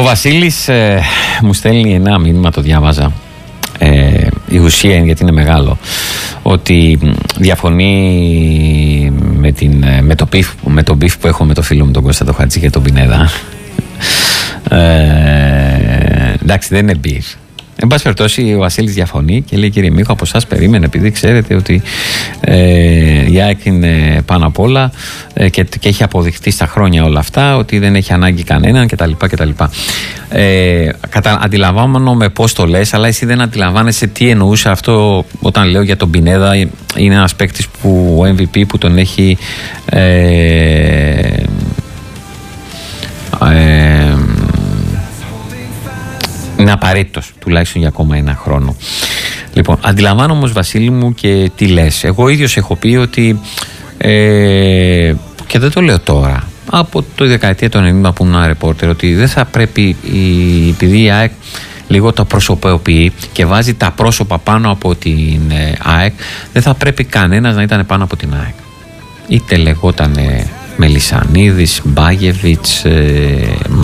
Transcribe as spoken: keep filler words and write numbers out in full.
Βασίλης ε, μου στέλνει ένα μήνυμα, το διάβαζα. Ε, η ουσία είναι, γιατί είναι μεγάλο, ότι διαφωνεί με, την, με, το beef, με το beef που έχω με το φίλο μου τον Κώστα το Χατζή και τον Πινέδα. ε, εντάξει, δεν είναι beef. Εν πάση περιπτώσει, ο Βασίλης διαφωνεί και λέει: κύριε Μίχο, από εσάς περίμενε, επειδή ξέρετε ότι ε, η ΑΕΚ είναι πάνω απ' όλα ε, και, και έχει αποδειχτεί στα χρόνια όλα αυτά ότι δεν έχει ανάγκη κανέναν κτλ. κτλ. Ε, κατα, αντιλαμβάνομαι πώς το λες, αλλά εσύ δεν αντιλαμβάνεσαι τι εννοούσε αυτό όταν λέω για τον Πινέδα. Είναι ένας παίκτης που ο εμ βι πι που τον έχει. Ε, ε, είναι απαραίτητος τουλάχιστον για ακόμα ένα χρόνο. Λοιπόν, αντιλαμβάνομαι όμως, Βασίλη μου, και τι λες. Εγώ ίδιος έχω πει ότι ε, και δεν το λέω τώρα, από το δεκαετία του ενενήντα που ήμουν ρεπόρτερ, ότι δεν θα πρέπει η, επειδή η ΑΕΚ λίγο το προσωποποιεί και βάζει τα πρόσωπα πάνω από την ε, ΑΕΚ, δεν θα πρέπει κανένας να ήταν πάνω από την ΑΕΚ. Είτε λεγόταν ε, Μελισσανίδης, Μπάγεβιτς, ε,